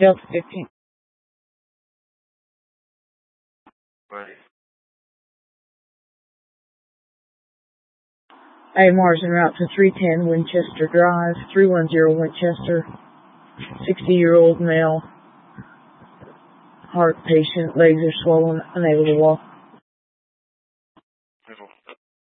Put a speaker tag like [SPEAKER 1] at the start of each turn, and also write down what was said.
[SPEAKER 1] Delta 15.
[SPEAKER 2] Right.
[SPEAKER 1] AMR is en route to 310 Winchester Drive, 310 Winchester, 60-year-old male, heart patient, legs are swollen, unable to walk.